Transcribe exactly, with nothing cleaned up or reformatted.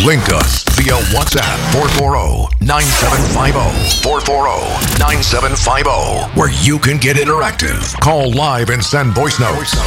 Link us via WhatsApp four four zero, nine seven five zero, four four zero, nine seven five zero, where you can get interactive. Call live and send voice notes.